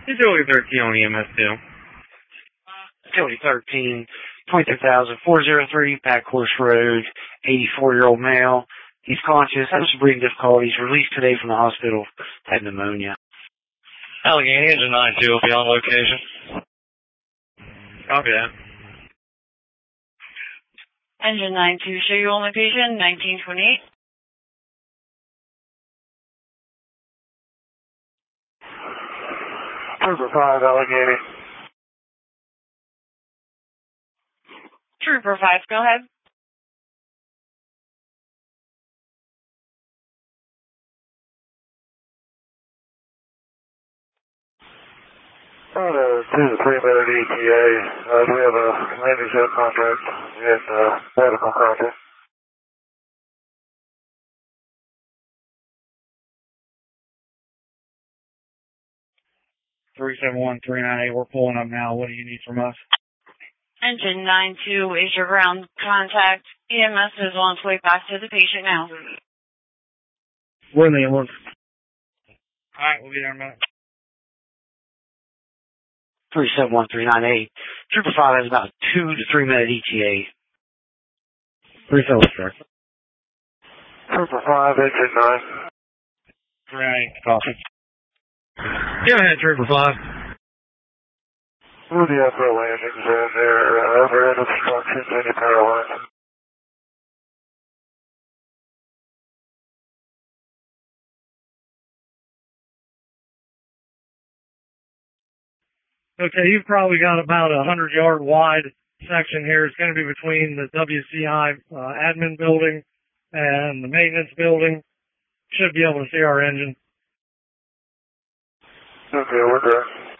Utility 13 on EMS 2. Utility 13, 23,403, Backhorse Road, 84-year-old male. He's conscious, having some breathing difficulties, released today from the hospital, had pneumonia. Allegheny, engine 92 will be on location. Copy that. Engine 92, show you on location, 1928. Trooper 5, Allegheny. Trooper 5, go ahead. On a 2 to 3 minute ETA, we have a landing zone contract and medical contract. 371398, we're pulling up now. What do you need from us? Engine 92 is your ground contact. EMS is on its way back to the patient now. We're in the ambulance. Alright, we'll be there in a minute. 371398. Trooper 5 has about 2 to 3 minute ETA. 3713. Trooper 5, engine 9. Right, copy. Go ahead, Trooper 5. Through the upper landings and their overhead obstructions, any power lines. Okay, you've probably got about a 100-yard wide section here. It's going to be between the WCI admin building and the maintenance building. Should be able to see our engine. Okay, we're there.